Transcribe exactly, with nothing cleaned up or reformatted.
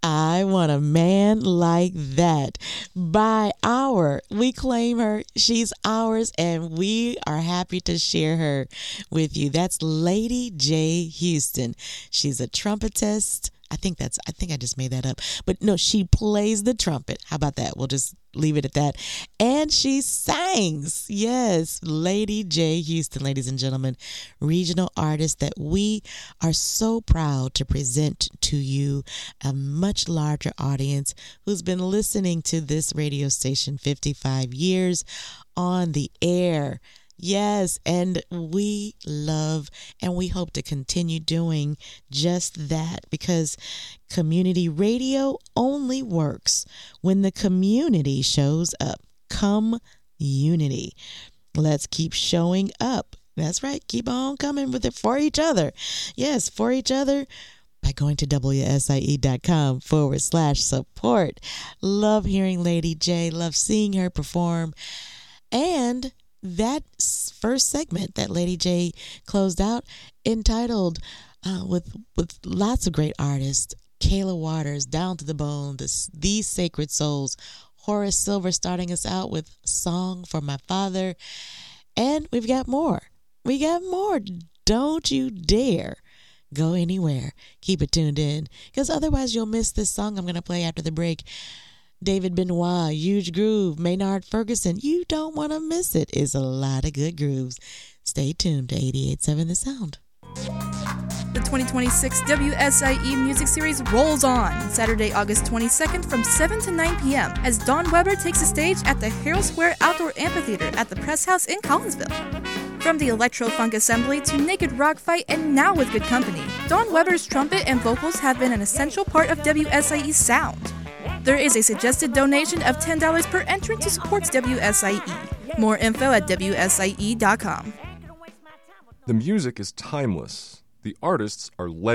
I want a man like that. By our, we claim her. She's ours, and we are happy to share her with you. That's Lady J. Houston. She's a trumpetist. I think that's, I think I just made that up. But no, she plays the trumpet. How about that? We'll just leave it at that. And she sings. Yes, Lady J. Houston, ladies and gentlemen, regional artist that we are so proud to present to you, a much larger audience who's been listening to this radio station fifty-five years on the air. Yes, and we love and we hope to continue doing just that, because community radio only works when the community shows up. Come unity. Let's keep showing up. That's right. Keep on coming with it for each other. Yes, for each other. By going to WSIE.com forward slash support. Love hearing Lady J. Love seeing her perform. And that first segment that Lady J closed out, entitled uh, with with lots of great artists, Kayla Waters, Down to the Bone, the, These Sacred Souls, Horace Silver starting us out with Song for My Father, and we've got more. We got more. Don't you dare go anywhere. Keep it tuned in, because otherwise you'll miss this song I'm going to play after the break. David Benoit, Huge Groove, Maynard Ferguson. You don't want to miss it. It's a lot of good grooves. Stay tuned to eighty-eight point seven The Sound. The twenty twenty-six W S I E Music Series rolls on Saturday, August twenty-second from seven to nine p.m. as Don Weber takes the stage at the Herald Square Outdoor Amphitheater at the Press House in Collinsville. From the electro-funk assembly to naked rock fight and now with good company, Don Weber's trumpet and vocals have been an essential part of W S I E's sound. There is a suggested donation of ten dollars per entrant to support W S I E. More info at W S I E dot com. The music is timeless. The artists are legends.